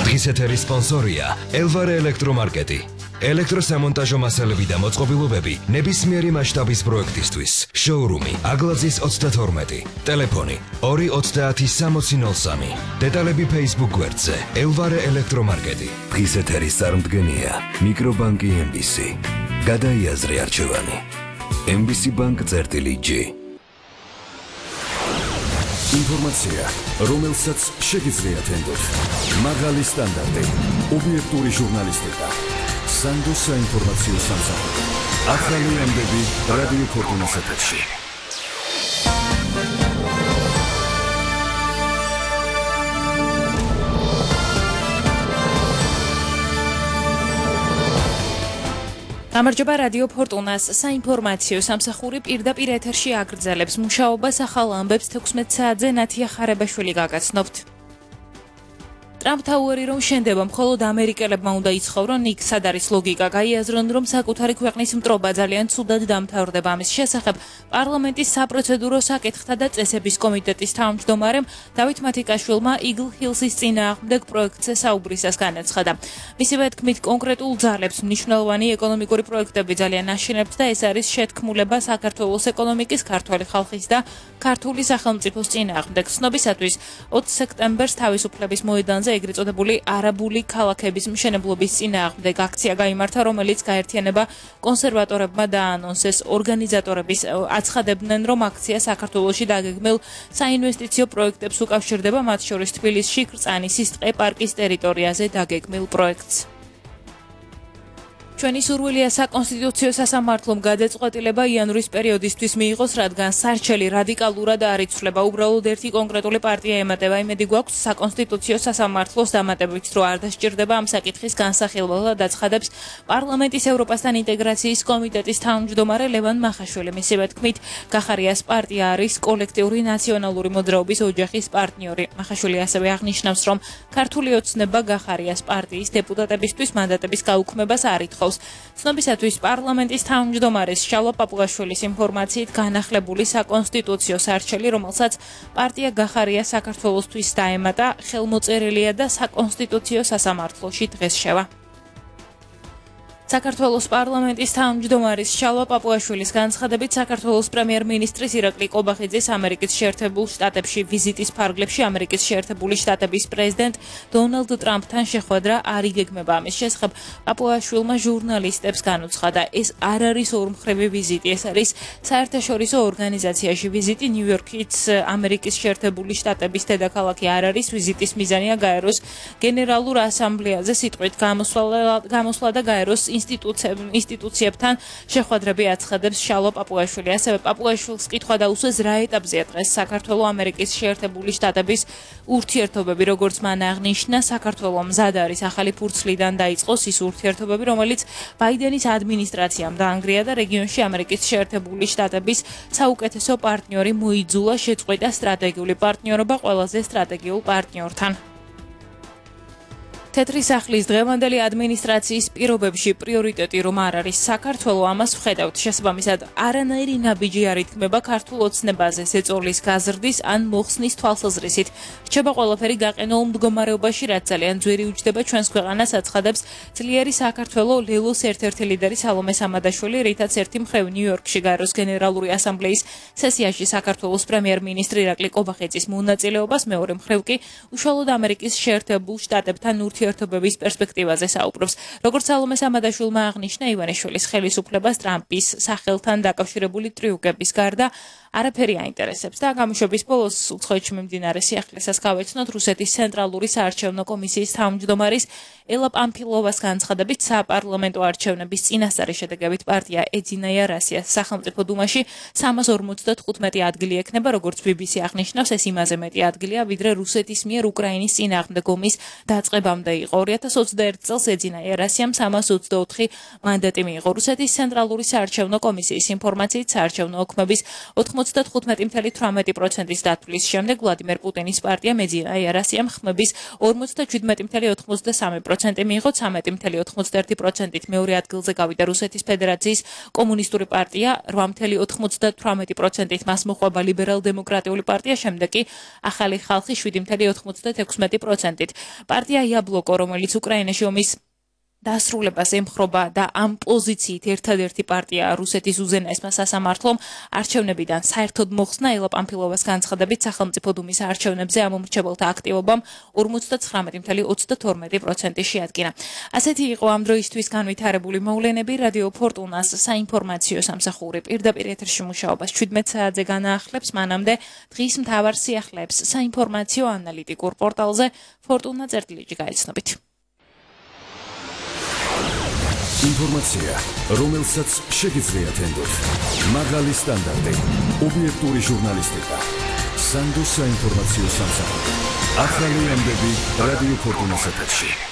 დღის ეთერის სპონსორია ელვარე ელექტრომარკეტი. ელექტროსამონტაჟო მასალები და მოწყობილობები ნებისმიერი მასშტაბის პროექტისთვის. შოურუმი აგლაძის 32. ტელეფონი 2306003. დეტალები Facebook გვერდზე ელვარე ელექტრომარკეტი. დღის ეთერის წარმდგენია მიკრობანკი MBC. გადაიაზრე არჩევანი. MBC bank.g. ინფორმაცია, რომელსაც შეგიძლიათ ენდოთ. მაღალი სტანდარტი, ობიექტური ჟურნალისტიკა. სანდო საინფორმაციო სამსახური. ახალი ამბები რადიო ფორტუნას ეთერში. გამარჯობა რადიო ფორტუნას საინფორმაციო სამსახური პირდაპირ ეთერში აგრძელებს მუშაობას ახალ ამბებს 16 საათზე ნათია ხარებაშვილი გაგაცნობთ. ტრამპ თაუარი რომ შენდება მხოლოდ ამერიკელებმა უნდა იცხოვრონ, იქ სად არის ლოგიკა, გაიაზრონ რომ საკუთარი ქვეყნის მტრობა ძალიან ცუდად დამთავრდება. ამის შესახებ პარლამენტის საპროცედურო საკითხთა და წესების კომიტეტის თავმჯდომარემ დავით მათიკაშვილმა იგლ ჰილსის წინააღმდეგ პროექტზე საუბრისას განაცხადა. მისივე თქმით, კონკრეტულ ძალებს მნიშვნელოვანი ეკონომიკური პროექტები ძალიან აშენებთ და ეს არის შეთქმულება საქართველოს ეკონომიკის, ქართველი ხალხის და ქართული სახელმწიფოს წინააღმდეგ. ცნობისათვის 20 სექტემბერს თავისუფლების მოედანზე ეგრეთ წოდებული არაბული ქალაქების მშენებლობის წინააღმდეგ აქცია გაიმართა, რომელიც გაერთიანება კონსერვატორებმა დაანონსეს. ორგანიზატორების აცხადებდნენ, რომ აქცია საქართველოში დაგეგმილ საინვესტიციო პროექტებს უკავშირდება, მათ შორის თბილისში კრწანისის ტყე პარკის ტერიტორიაზე დაგეგმილ პროექტს. ჩვენი სურვილია საკონსტიტუციო სასამართლომ გადაწყვეტილება იანვრის პერიოდისთვის მიიღოს, რადგან სარჩელი რადიკალურად არ იცვლება. უბრალოდ ერთი კონკრეტული პარტია ემატება. იმედი გვაქვს საკონსტიტუციო სასამართლოს დამატებით, რომ არ დასჭირდება ამ საკითხის განსახილველი, დაცხადებს პარლამენტის ევროპასთან ინტეგრაციის კომიტეტის თავმჯდომარე ლევან მახაშვილი. მისივე თქმით, გახარიას პარტია არის კოლექტიური ნაციონალური მოძრაობის ოჯახის პარტნიორი. მახაშვილი ასევე აღნიშნავს, რომ ქართული ოცნება გახარიას პარტიის დეპუტატებისთვის მანდატების გაუქმებას არ ითხოვს. ცნობისათვის პარლამენტის თავმჯდომარის შალვა პაპუაშვილის ინფორმაციით განახლებული საკონსტიტუციო სარჩელი, რომელსაც პარტია გახარია საქართველოსთვის დაემატა, ხელმოწერილია და საკონსტიტუციო სასამართლოში დღეს შევა. საქართველოს პარლამენტის თავმჯდომარის შალვა პაპუაშვილის განცხადებით, საქართველოს პრემიერ-მინისტრის ირაკლი ყობახიძის ამერიკის შეერთებულ შტატებში ვიზიტის ფარგლებში ამერიკის შეერთებული შტატების პრეზიდენტ დონალდ ტრამპთან შეხვედრა არ იგეგმება. ამის შესახებ პაპუაშვილმა ჟურნალისტებს განუცხადა, ეს არ არის ორმხრივი ვიზიტი, ეს არის საერთაშორისო ორგანიზაციაში ვიზიტი. ნიუ-იორკიც ამერიკის შეერთებული შტატების დედაქალაქი არ არის. ვიზიტის მიზანია გაეროს გენერალურ ასამბლეაზე სიტყვით გამოსვლა და გაეროს ინსტიტუციებთან შეხვედრები აცხადებს შალვა პაპუაშვილი. ასევე პაპუაშვილს კითხვა დაუსვეს, რა ეტაპზეა დღეს საქართველოს ამერიკის შეერთებული შტატების ურთიერთობები. როგორც მან აღნიშნა, საქართველოს მზად არის ახალი ფურცლიდან დაიწყოს ის ურთიერთობები, რომელიც ბაიდენის ადმინისტრაციამ დაანგრია და რეგიონში ამერიკის შეერთებული შტატების საუკეთესო პარტნიორი მოიძულა შეწყვეტა სტრატეგიული პარტნიორობა ყველაზე სტრატეგიულ პარტნიორთან. თეთრი სახლის დღევანდელი ადმინისტრაციის პირობებში პრიორიტეტი რომ არ არის საქართველო, ამას ვხედავთ. შესაბამისად, არანაირი ნაბიჯი არ ითქმება ქართულ ოცნებაზე ზეწოლის გაზრდის ან მოხსნის თვალსაზრისით. რჩება ყველაფერი გაყინულ მდგომარეობაში, რაც ძალიან ძვირი უჯდება ჩვენს ქვეყანას, აცხადებს ძლიერი საქართველო ლელოს ერთ-ერთი ლიდერი სალომე სამადაშვილი, რითაც ერთი მხრივ ნიუ-იორკში გაეროს გენერალური ასამბლეის სესიაში საქართველოს პრემიერ-მინისტრი ირაკლი ყობახიძის მონაწილეობას, მეორე მხრივ კი უშუალოდ ამერიკის შეერთებულ შტატებთან ურთიერთობების პერსპექტივაზე საუბრობს. როგორც სალომე სამადაშვილმა აღნიშნა, ივანიშვილის ხელისუფლებას ტრამპის სახელთან დაკავშირებული ტრიუკების გარდა არაფერი აინტერესებს და გამოშვების ბოლოს უცხოეთში მიმდინარე სიახლესაც გავეცნოთ რუსეთის ცენტრალური საარჩევნო კომისიის თავმჯდომარის ელა პამფილოვას განცხადებით, საპარლამენტო არჩევნების წინასწარი შედეგებით პარტია ეძინა რასიას სახელმწიფო დუმაში 355 ადგილი ექნება, როგორც BBC აღნიშნავს, ეს იმაზე მეტი ადგილია, ვიდრე რუსეთის მიერ უკრაინის წინააღმდეგ ომის დაწყებამდე იყო. 2021 წელს ეძინა რასიამ 324 მანდატი მიიღო. რუსეთის ცენტრალური საარჩევნო კომისიის ინფორმაციით, საარჩევნო ოქმების 95.18%-ის დათვლის შემდეგ ვლადიმერ პუტინის პარტია მეძინაი არასიამ ხმების 57.83% მიიღო, 13.91%-ით მეორე ადგილზე გავიდა რუსეთის ფედერაციის კომუნისტური პარტია, 8.98%-ით მას მოჰყვა ლიბერალ-დემოკრატიული პარტია, შემდეგ კი ახალი ხალხი 7.96%-ით. პარტია იაბლოკო, რომელიც უკრაინაში ომის დასრულებას ემხრობა და ამ პოზიციით ერთადერთი პარტია რუსეთის უზენაესმა სასამართლომ არჩევნებიდან საერთოდ მოხსნა. ელა პამფილოვას განცხადებით სახელმწიფო დუმის არჩევნებზე ამომრჩეველთა აქტივობამ 59.32% შეადგინა. ასეთი იყო ამ დროისთვის განვითარებული მოვლენები. რადიო ფორტუნას საინფორმაციო სამსახური პირდაპირ ეთერში მუშაობას 17 საათზე განაახლებს. მანამდე დღის მთავარ სიახლეებს საინფორმაციო ანალიტიკურ პორტალზე fortuna.lg გაიცნობით. ინფორმაცია, რომელსაც შეგიძლიათ ენდოთ. მაღალი სტანდარტი, ობიექტური ჟურნალისტიკა. სანდოს საინფორმაციო სამსახური. ახალი ამბები რადიო ფორტუნას ეთერში.